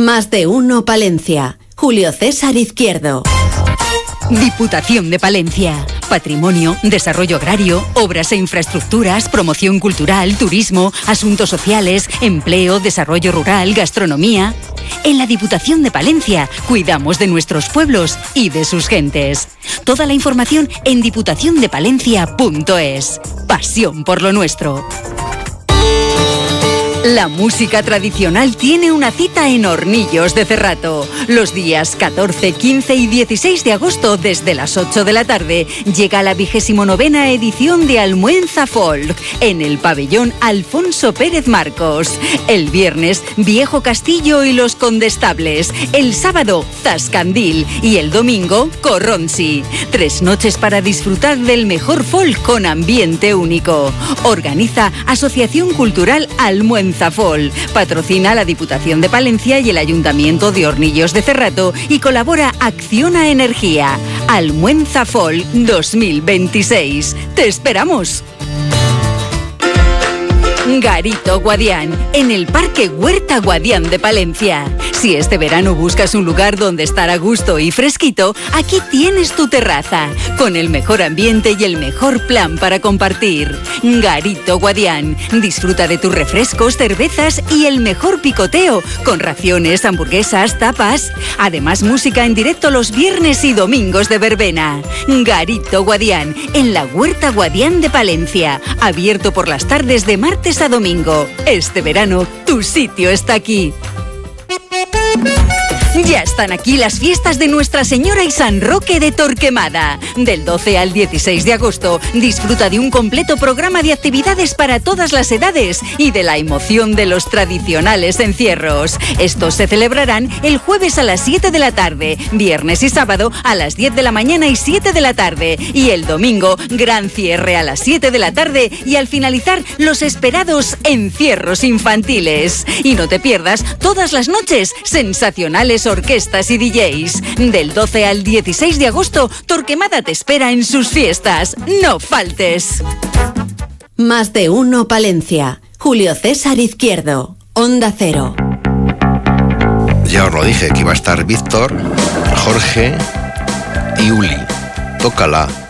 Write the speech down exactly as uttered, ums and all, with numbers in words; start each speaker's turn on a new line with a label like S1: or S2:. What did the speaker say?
S1: Más de uno Palencia. Julio César Izquierdo.
S2: Diputación de Palencia. Patrimonio, desarrollo agrario, obras e infraestructuras, promoción cultural, turismo, asuntos sociales, empleo, desarrollo rural, gastronomía. En la Diputación de Palencia cuidamos de nuestros pueblos y de sus gentes. Toda la información en diputación de palencia punto es. Pasión por lo nuestro. La música tradicional tiene una cita en Hornillos de Cerrato. Los días catorce, quince y dieciséis de agosto, desde las ocho de la tarde, llega la vigésimo novena edición de Almuenza Folk, en el pabellón Alfonso Pérez Marcos. El viernes, Viejo Castillo y los Condestables. El sábado, Zascandil. Y el domingo, Corronsi. Tres noches para disfrutar del mejor folk con ambiente único. Organiza Asociación Cultural Almuenza Folk. Patrocina la Diputación de Palencia y el Ayuntamiento de Hornillos de Cerrato y colabora Acciona Energía. Almuenza Folk dos mil veintiséis. ¡Te esperamos! Garito Guadián, en el Parque Huerta Guadián de Palencia. Si este verano buscas un lugar donde estar a gusto y fresquito, aquí tienes tu terraza, con el mejor ambiente y el mejor plan para compartir. Garito Guadián, disfruta de tus refrescos, cervezas y el mejor picoteo, con raciones, hamburguesas, tapas. Además, música en directo los viernes y domingos de verbena. Garito Guadián, en la Huerta Guadián de Palencia, abierto por las tardes de martes a domingo. Este verano, tu sitio está aquí. Ya están aquí las fiestas de Nuestra Señora y San Roque de Torquemada. Del doce al dieciséis de agosto, disfruta de un completo programa de actividades para todas las edades y de la emoción de los tradicionales encierros. Estos se celebrarán el jueves a las siete de la tarde, viernes y sábado a las diez de la mañana y siete de la tarde, y el domingo, gran cierre a las siete de la tarde y al finalizar, los esperados encierros infantiles. Y no te pierdas todas las noches sensacionales orquestas y D Js. Del doce al dieciséis de agosto, Torquemada te espera en sus fiestas. ¡No faltes!
S1: Más de uno Palencia. Julio César Izquierdo. Onda Cero.
S3: Ya os lo dije, que iba a estar Víctor, Jorge y Uli. Tócala.